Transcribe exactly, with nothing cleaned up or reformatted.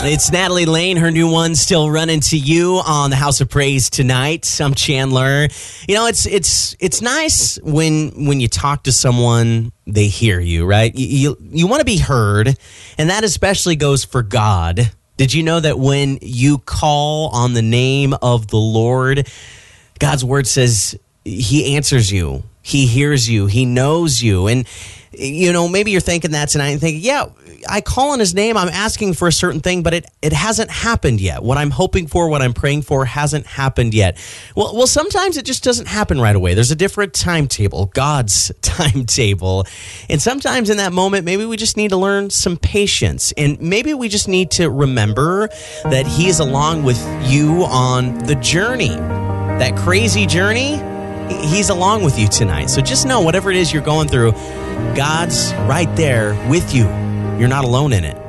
It's Natalie Lane, her new one, Still Running to You on the House of Praise tonight. I'm Chandler. You know, it's it's it's nice when when you talk to someone, they hear you, right? You you, you want to be heard, and that especially goes for God. Did you know that when you call on the name of the Lord, God's word says he answers you, he hears you, he knows you. And, you know, maybe you're thinking that tonight and thinking, yeah, I call on his name, I'm asking for a certain thing, but it, it hasn't happened yet. What I'm hoping for, what I'm praying for hasn't happened yet. Well, well, sometimes it just doesn't happen right away. There's a different timetable, God's timetable. And sometimes in that moment, maybe we just need to learn some patience. And maybe we just need to remember that he is along with you on the journey, that crazy journey. He's along with you tonight. So just know whatever it is you're going through, God's right there with you. You're not alone in it.